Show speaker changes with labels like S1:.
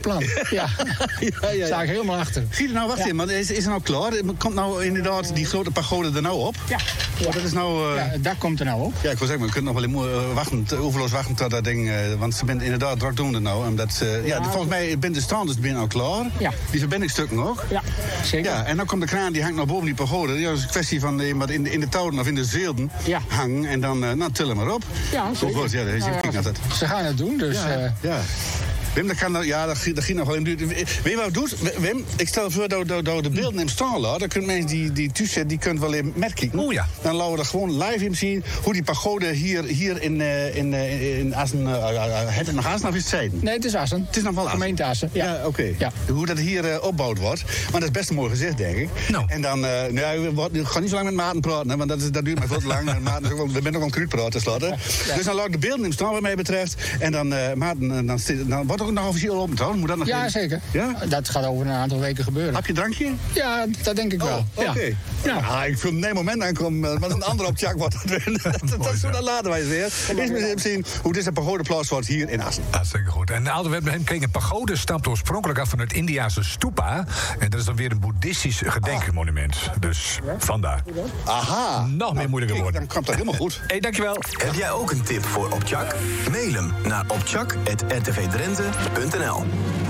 S1: plan. Ja.
S2: Ja.
S1: Sta ik helemaal achter.
S2: Gieder, nou wacht even, maar is het nou klaar? Komt nou inderdaad die grote pagode er nou op?
S1: Ja.
S2: Dat is nou...
S1: Ja, het dak komt er nou op.
S2: Ja, ik wil zeggen, we kunnen nog wel overloos wachten tot dat ding... want ze bent inderdaad drukdoende nou. Omdat, volgens mij bent de strand dus al klaar.
S1: Ja.
S2: Die verbindingsstukken ook.
S1: Ja, zeker.
S2: Ja, en dan komt de kraan, die hangt nou boven die pagode. Ja, dat is een kwestie van wat in de touwen of in de zeelden hangen. En dan tillen maar op.
S1: Ja, zeker.
S2: Goed, ja, kijk naar dat.
S1: Ze gaan het doen, dus...
S2: Ja. Wim, dat ging nog wel in duur. Weet je wat het doet? Wim, ik stel voor dat de beelden in staan laten. Dan kunnen mensen die tussen die kunt wel in merken.
S3: Oh ja.
S2: Dan laten we er gewoon live in zien hoe die pagode hier in Assen... het nog Assen of is het Zeiden?
S1: Nee, het is Assen.
S2: Het is nog wel Assen.
S1: Gemeente Assen. Ja,
S2: oké.
S1: Ja.
S2: Hoe dat hier opgebouwd wordt. Maar dat is best een mooi gezicht, denk ik.
S3: Nou.
S2: En dan... ik ga niet zo lang met Maarten praten, hè, want dat duurt maar veel te lang. En Maarten, we zijn nog wel een kruidpraat tenslotte. Ja. Dus dan laat ik de beelden in staan wat mij betreft. En dan, Maarten, dan wordt ook nog officieel open. Moet dat nog
S1: ja, zeker.
S2: Ja?
S1: Dat gaat over een aantal weken gebeuren.
S2: Heb je een drankje?
S1: Ja, dat denk ik wel.
S2: Oké. Ja. Ik vind nee moment aankomen, maar een andere op Tjak wordt dat zo dan laten wij eens weer. Eerst maar eens zien hoe deze pagodeplaats wordt hier in Assen.
S3: Hartstikke goed. En Oude kreeg een pagode stamt oorspronkelijk af van het Indiase stupa. En dat is dan weer een boeddhistisch gedenkmonument. Dus vandaar.
S2: Aha.
S3: Nog meer moeilijker worden.
S2: Dan komt dat helemaal goed.
S3: Hey, dankjewel.
S4: Heb jij ook een tip voor Optjak? Mail hem naar optjak@rtvdrenthe.nl.